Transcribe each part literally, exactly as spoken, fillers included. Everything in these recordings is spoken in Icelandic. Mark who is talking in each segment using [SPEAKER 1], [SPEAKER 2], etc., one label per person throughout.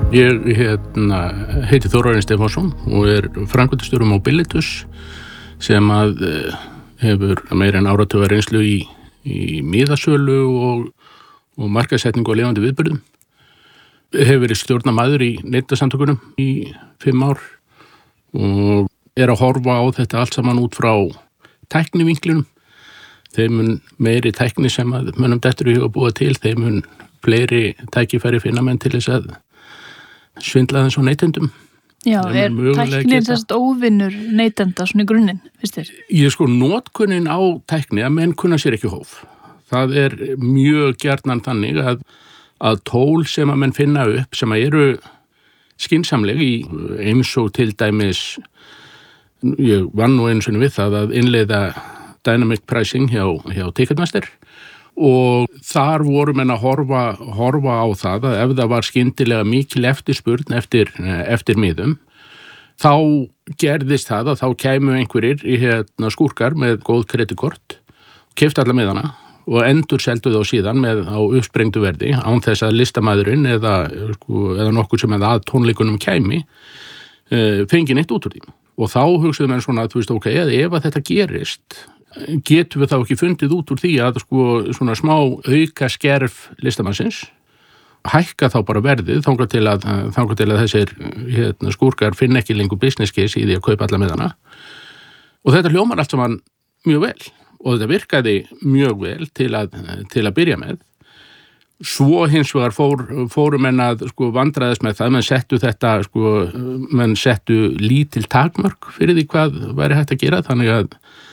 [SPEAKER 1] Ég hérna, heiti Þórarinn Stefánsson og er framkvæmdastjóri Mobilitus sem að hefur meira en áratuga reynslu í, í miðasölu og, og markaðssetningu og lifandi viðburðum. Hefur verið stjórnarmaður í Neytendasamtökunum í fimm ár og er að horfa á þetta allt saman út frá tæknivinklinum. Þeim mun meiri tækni sem að mönnum dettur í huga búa til, þeim mun fleiri tækifæri finna menn til þess að svindla þess á neytendum.
[SPEAKER 2] Já, er tæknin þess óvinnur neytenda svona í grunninn, finnst þér?
[SPEAKER 1] Ég sko, notkunin á tækni að menn kunna sér ekki hóf. Það er mjög gjarnan þannig að, að tól sem að menn finna upp sem að eru skynsamleg í eins og til dæmis, ég vann nú einu sinni við það að innleiða dynamic pricing hjá, hjá Ticketmaster og þar voru menn að horfa, horfa á það að ef það var skyndilega mikil eftirspurn eftir, eftir miðum, þá gerðist það að þá kæmu einhverjir í hérna skúrkar með góð kreditkort, keyptu alla miðana og endur seldu þá síðan með á uppsprengdu verði án þess að listamaðurinn eða, sko, eða nokkur sem að tónleikunum kæmi fengi neitt út úr því. Og þá hugsaðu menn svona að þú veist, ok, ef að þetta gerist, getum við þá ekki fundið út úr því að sko svona smá auka skerf listamannsins, hækka þá bara verðið þangað til að, þangað til að þessir hérna, skúrkar finna ekki lengur business case í því að kaupa alla miðana. Og þetta hljómar allt saman mjög vel og þetta virkaði mjög vel til að, til að byrja með. Svo hins vegar fór, fóru menn að sko vandræðast með það, menn settu þetta sko, menn settu lítil takmörk fyrir því hvað væri hægt að gera, þannig að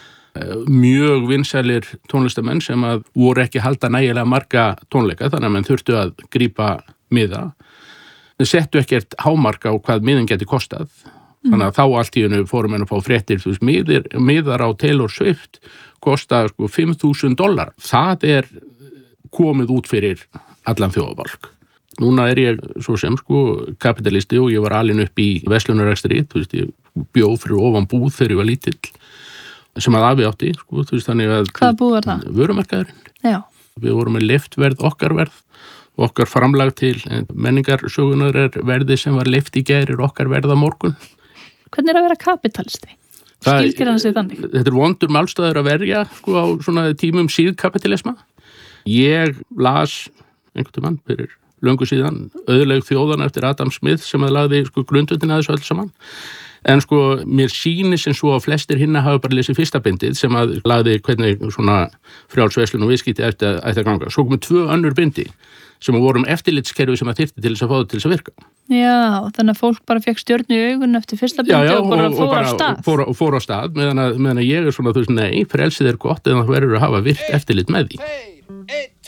[SPEAKER 1] mjög vinsælir tónlistamenn sem að voru ekki halda nægilega marga tónleika, þannig að menn þurftu að grípa miða, settu ekkert hámarka á hvað miðin geti kostað, mm. þannig að þá allt í hennu fórum menn að fá fréttir, þú veist, miðir, miðar á Taylor Swift kosta sko fimm þúsund dollar, það er komið út fyrir allan þjóðabalk. Núna er ég svo sem sko kapitalisti og ég var alinn upp í verslunarrekstri, þú veist, ég bjó fyrir ofan búð þegar ég var lítill, sem að afi átti, sko, þú veist, þannig að
[SPEAKER 2] hvað búð var það?
[SPEAKER 1] Vörumarkaðurinn.
[SPEAKER 2] Já.
[SPEAKER 1] Við vorum með liftverð, okkar verð, okkar framlag til menningarsögunar er verði sem var lift í gær er okkar verð á morgun.
[SPEAKER 2] Hvernig er að vera kapitalisti? Skilgir hann sig þannig?
[SPEAKER 1] Þetta er vondur málstaður að verja, sko, á svona tímum síðkapitalisma. Ég las einhvern tímann fyrir löngu síðan Auðlegð þjóðanna eftir Adam Smith sem að lagði sko grundvöldin að þessu öll saman. En sko, mér sýnir sem svo að flestir hinna hafa bara lesið fyrsta bindið sem að lagði hvernig svona frjálsverslun og viðskipti ætti að, ætti að ganga. Svo komum tvö önnur bindi sem að vorum eftirlitskerfi sem að þyrfti til þess að fá það til þess að virka.
[SPEAKER 2] Já, þannig að fólk bara fekk stjörnu í augun eftir fyrsta bindi já, já, og bara og, fór og bara, á stað.
[SPEAKER 1] Fór, fór á stað, meðan að, meðan að ég er svona, þú veist, nei, frelsið er gott en það verður að hafa virkt eftirlit með því.